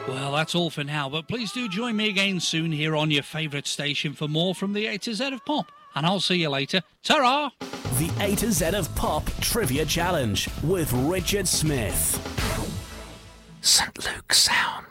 Well, that's all for now, but please do join me again soon here on your favourite station for more from the A to Z of Pop. And I'll see you later. Ta-ra! The A to Z of Pop Trivia Challenge with Richard Smith. St. Luke Sound.